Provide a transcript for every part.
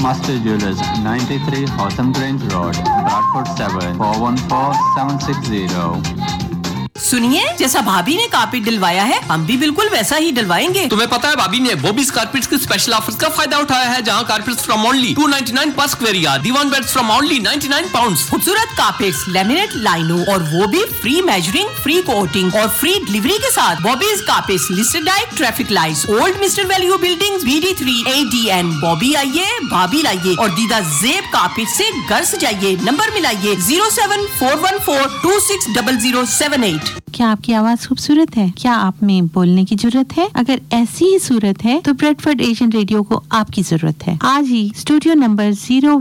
Master Jewelers, 93 Hotham Grange Road, Bradford 7, 414760. सुनिए, जैसा भाभी ने कारपेट दिलवाया है, हम भी बिल्कुल वैसा ही दिलवाएंगे। तुम्हें पता है भाभी ने बॉबीज कारपेट्स के स्पेशल ऑफर्स का फायदा उठाया है, जहां कारपेट्स फ्रॉम ओनली 299 पर square yard, Diwan beds from only 99 pounds. खूबसूरत कारपेट्स, लैमिनेट लाइनों और वो भी फ्री मेजरिंग, फ्री कोटिंग और फ्री डिलीवरी के साथ। Bobby's carpets listed like traffic lights, old mister value buildings, BD3 ADN। Bobby आइए, भाभी लाइए और दीदा जेब कारपेट से घर सजाइए। नंबर मिलाइए 07414260078। क्या आपकी आवाज खूबसूरत है? क्या आप में बोलने की जरूरत है? अगर ऐसी ही सूरत है तो ब्रेडफोर्ड एशियन रेडियो को आपकी जरूरत है। आज ही स्टूडियो नंबर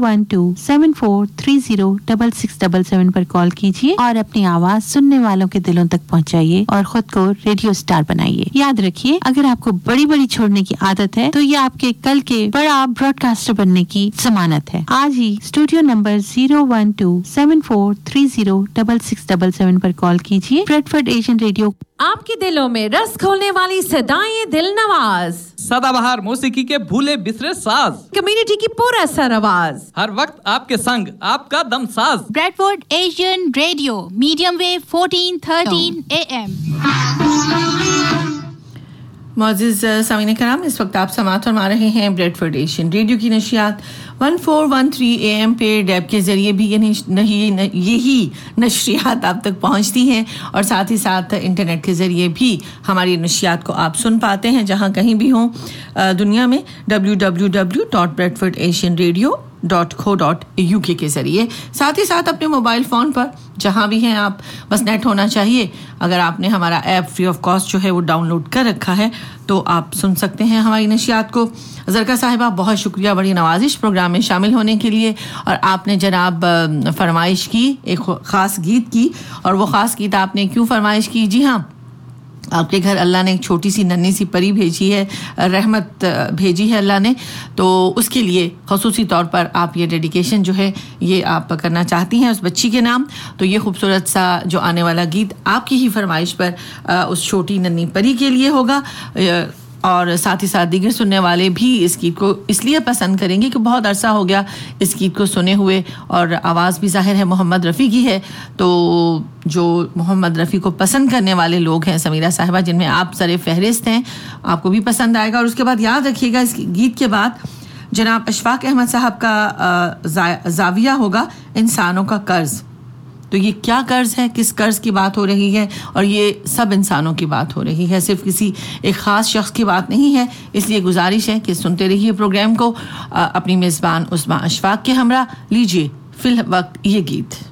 01274306677 पर कॉल कीजिए और अपनी आवाज सुनने वालों के दिलों तक पहुंचाइए और खुद को रेडियो स्टार बनाइए। याद रखिए, अगर आपको बड़ी बड़ी छोड़ने की आदत है तो ये आपके कल के बड़ा ब्रॉडकास्टर बनने की जमानत है। आज ही स्टूडियो नंबर 01274306677 पर कॉल कीजिए। ब्रेडफोर्ड एशियन रेडियो आपके दिलों में रस खोलने वाली सदाएं दिल नवाज, सदाबहार मौसीकी के भूले बिसरे साज, कम्युनिटी की पूरा सर आवाज, हर वक्त आपके संग आपका दम साज। Bradford Asian radio, medium wave 1413 AM। मौजूद सामीन कराम, इस वक्त आप समाअत फरमा रहे हैं ब्रेडफोर्ड एशियन रेडियो की नशियात 1413 AM पे डैब के ज़रिए भी यही नशरियात आप तक पहुंचती हैं और साथ ही साथ इंटरनेट के ज़रिए भी हमारी नशरियात को आप सुन पाते हैं जहां कहीं भी हों दुनिया में। www.bradfordasianradio.co.uk के ज़रिए, साथ ही साथ अपने मोबाइल फ़ोन पर जहाँ भी हैं आप, बस नेट होना चाहिए। अगर आपने हमारा ऐप फ्री ऑफ कॉस्ट जो है वो डाउनलोड कर रखा है तो आप सुन सकते हैं हमारी नशियात को। ज़रका साहिबा, बहुत शुक्रिया बड़ी नवाजिश प्रोग्राम में शामिल होने के लिए। और आपने जनाब फरमाइश की एक ख़ास गीत की, और वो ख़ास गीत आपने क्यों फरमाइश की? जी हाँ, आपके घर अल्लाह ने एक छोटी सी नन्ही सी परी भेजी है, रहमत भेजी है अल्लाह ने, तो उसके लिए ख़ुसूसी तौर पर आप ये डेडिकेशन जो है ये आप करना चाहती हैं उस बच्ची के नाम। तो ये खूबसूरत सा जो आने वाला गीत आपकी ही फरमाइश पर उस छोटी नन्ही परी के लिए होगा। और साथ ही साथ दीगर सुनने वाले भी इस गीत को इसलिए पसंद करेंगे कि बहुत अरसा हो गया इस गीत को सुने हुए, और आवाज़ भी ज़ाहिर है मोहम्मद रफ़ी की है। तो जो मोहम्मद रफ़ी को पसंद करने वाले लोग हैं समीरा साहिबा, जिनमें आप सरे फहरिस्त हैं, आपको भी पसंद आएगा। और उसके बाद याद रखिएगा, इस गीत के बाद जनाब अशफाक अहमद साहब का जाविया होगा इंसानों का कर्ज़। तो ये क्या कर्ज है, किस कर्ज की बात हो रही है, और ये सब इंसानों की बात हो रही है, सिर्फ किसी एक ख़ास शख्स की बात नहीं है। इसलिए गुजारिश है कि सुनते रहिए प्रोग्राम को। अपनी मेज़बान उस्मा अशफाक के हमरा लीजिए फिल वक्त ये गीत।